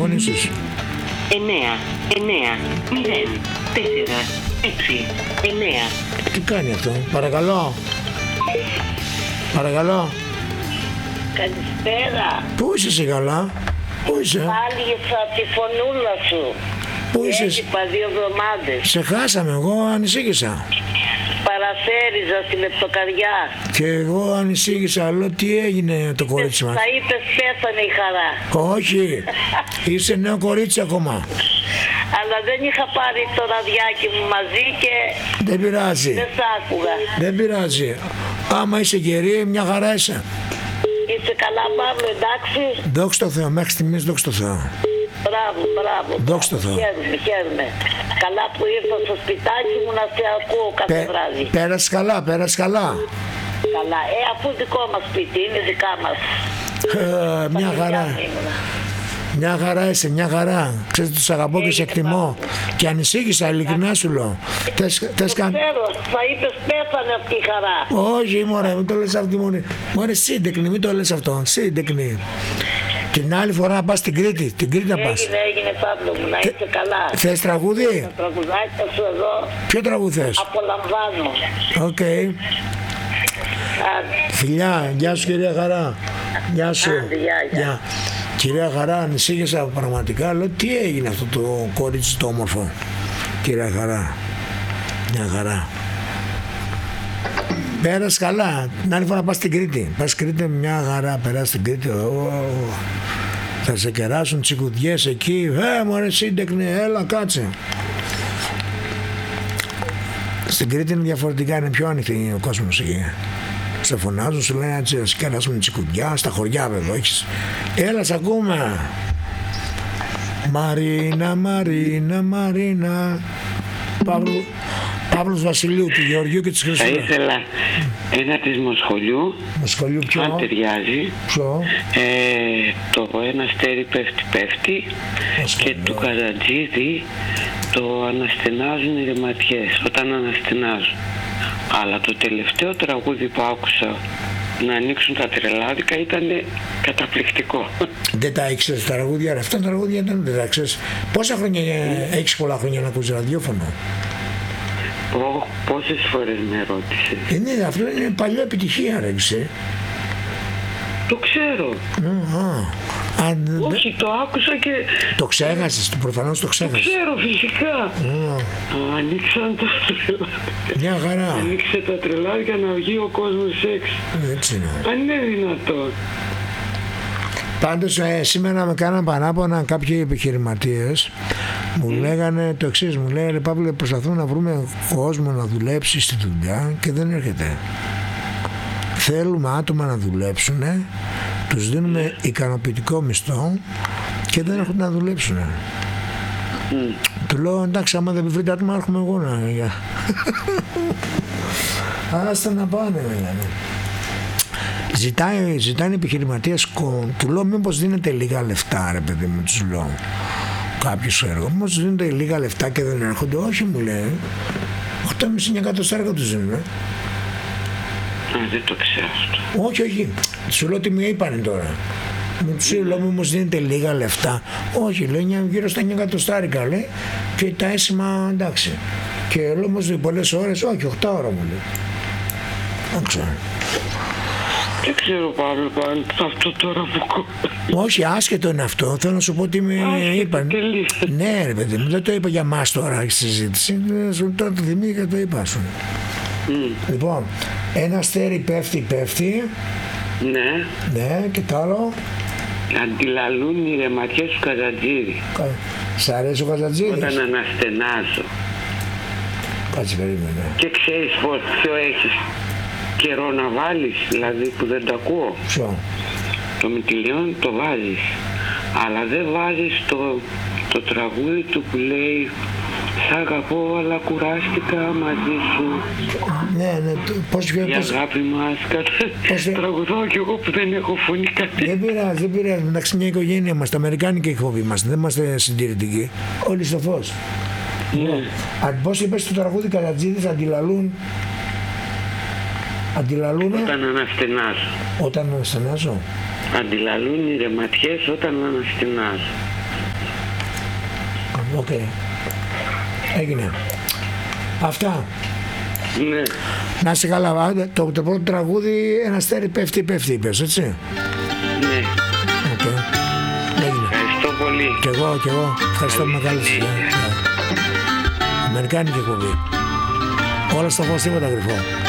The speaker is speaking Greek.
φωνή σας. 9, 9, 0, 4, 6, 9. Τι κάνει αυτό? Παρακαλώ. Παρακαλώ. Καλησπέρα. Πού είσαι εσύ καλά? Πού είσαι? Άλγησα τη φωνούλα σου. Πού είσαι? Είπα 2 εβδομάδες. Σε χάσαμε, εγώ ανησύχησα. Παρασέριζα στη λεπτοκαριά. Και εγώ ανησύχησα, λέω τι έγινε το κορίτσι μας. Θα είπες πέθανε η χαρά. Όχι, είσαι νέο κορίτσι ακόμα. Αλλά δεν είχα πάρει το ραδιάκι μου μαζί και Δεν πειράζει, δεν σ' άκουγα. δεν πειράζει. Άμα είσαι γερή, μια χαρά είσαι. Είσαι καλά, Παύλο, εντάξει? Δόξα τω Θεώ, μέχρι στιγμής δόξα τω Θεώ. Μπράβο, μπράβο. Δόξα τω Θεώ. Χαίρομαι. Καλά που ήρθα στο σπιτάκι μου να σε ακούω κάθε βράδυ. Πέρασες καλά, πέρασες καλά. Καλά. Αφού δικό μας σπίτι είναι, δικά μας. Μια χαρά. Μια χαρά είσαι, μια χαρά. Ξέρεις, τους αγαπώ και σε εκτιμώ. Και ανησύχησα, ειλικρινά σου λέω. Ξέρω, θα είπες πέθανε αυτή η χαρά. Όχι, μωρέ, μην το λες αυτή μόνη. Μωρέ, σύντεκνη, μην το λες αυτό. Σύντεκνη. Την άλλη φορά να πας στην Κρήτη. Την Κρήτη να πας. Έγινε, Παύλο μου, να είσαι καλά. Θες τραγούδι? Το τραγουδάκι σου εδώ. Ποιο τραγούδι θες? Απολαμβάνω. Οκ. Φιλιά, γεια σου κυρία Χαρά. Γεια σου. Γεια. Κυρία Χαρά, ανησύχησα πραγματικά. Λέω τι έγινε αυτό το κορίτσι το όμορφο. Κυρία Χαρά. Μια χαρά. Πέρασε καλά. Την άλλη φορά πας στην Κρήτη. Πας στην Κρήτη, μια χαρά. Περάσει στην Κρήτη. Θα σε κεράσουν τσικουδιές εκεί. Μωρέ σύντεκνε, έλα κάτσε. Στην Κρήτη είναι διαφορετικά, είναι πιο ανοιχτή ο κόσμος εκεί. Σε φωνάζουν, σου λένε έτσι, να σε κεράσουν τσικουδιά. Στα χωριά βέβαια, έχεις. Έλα, σ' ακούμε. Μαρίνα, Μαρίνα, Μαρίνα. Παύλος Βασιλείου, του Γεωργίου και της Χρυσούλας. Θα ήθελα ένα της Μοσχολιού. Μοσχολιού ποιο? Αν ταιριάζει. Ποιο? Το ένα αστέρι πέφτει πέφτει. Και του Καρατζίδη το αναστενάζουν οι ρεματιές όταν αναστενάζουν. Αλλά το τελευταίο τραγούδι που άκουσα να ανοίξουν τα τρελάδικα ήταν καταπληκτικό. Δεν τα ήξερες τα τραγούδια, ρε. Αυτά τα τραγούδια δεν τα ξέρεις. Πόσα χρόνια έχεις πολλά χρόνια να ακούς ραδιόφωνο? Πόσες φορές με ρώτησες? Αυτό είναι παλιό επιτυχία, ρε, ξέρεις. Το ξέρω. Όχι, το άκουσα και... Το ξέχασες, προφανώς το ξέχασες. Το ξέρω φυσικά. Ανοίξαν τα τρελάδικα. Μια χαρά. Ανοίξε τα τρελάδικα να βγει ο κόσμος έξω. Έτσι είναι. Αν είναι δυνατόν. Πάντως σήμερα με κάναν παράπονα κάποιοι επιχειρηματίες. Μου λέγανε το εξής, μου λέγανε Παύλε, προσπαθούμε να βρούμε κόσμο να δουλέψει στη δουλειά και δεν έρχεται. Θέλουμε άτομα να δουλέψουν, τους δίνουμε ικανοποιητικό μισθό και δεν έρχονται να δουλέψουν. Του λέω εντάξει, άμα δεν βρείτε άτομα έρχομαι εγώ να... Άστα να πάνε, λέγανε. Ζητάνε επιχειρηματίες, του λέω μήπως δίνετε λίγα λεφτά, ρε παιδί μου, τους λέω. Κάποιος έργο, μήπως δίνετε λίγα λεφτά και δεν έρχονται? Όχι, μου λέει, 8,5 εκατοστάρικα τους δίνουν. Δεν το ξέρω αυτό. Όχι, όχι, σου λέω τι μου είπανε τώρα. Μου τους λέω μήπως δίνετε λίγα λεφτά? Όχι, λέει γύρω στα 9 εκατοστάρικα, λέει, και τα έσημα εντάξει. Και λέω όμως πολλές ώρες? Όχι, 8 ώρα μου λέει. Δεν ξέρω Παύλο, αυτό τώρα που... Όχι, άσχετο είναι αυτό. Θέλω να σου πω ότι με είπαν. Ναι, ρε παιδί μου, δεν το είπα για μας τώρα στη συζήτηση. Τώρα το θυμήθηκα και το είπα σου. Λοιπόν, ένα αστέρι πέφτει. Ναι. Ναι, και το άλλο. Αντιλαλούν οι ρεματιές του Καζατζίδη. Σ' αρέσει ο Καζατζίδης? Όταν αναστενάζω. Κάτσε, περίμενε. Και ξέρεις ποιο έχεις καιρό να βάλεις, δηλαδή που δεν το ακούω? Ποιο? Το Μητυλιόν το βάζεις, αλλά δεν βάζεις το τραγούδι του που λέει «Σ' αγαπώ αλλά κουράστηκα μαζί σου». Ναι, πώς η αγάπη μας, τραγουδάω κι εγώ που δεν έχω φωνή κάτι. Δεν πειράζει, εντάξει, μια οικογένεια μας, τα αμερικάνικα εκπομπή μας, δεν είμαστε συντηρητικοί, όλοι στο φως. Πώς είπες το τραγούδι Καρατζίδης, αντιλαλούν? Όταν αναστενάζω. Όταν αναστενάζω. Αντιλαλούν οι ρεματιές όταν αναστενάζω. Οκ. Έγινε. Αυτά. Ναι. Να είσαι καλά. Το πρώτο τραγούδι, ένα αστέρι πέφτει, είπες, έτσι. Ναι. Οκ. Έγινε. Ευχαριστώ πολύ. Κι εγώ. Ευχαριστώ που με κάλεσες. Αμερικάνικη εκπομπή. Όλα στο φως, τίποτα κρυφό.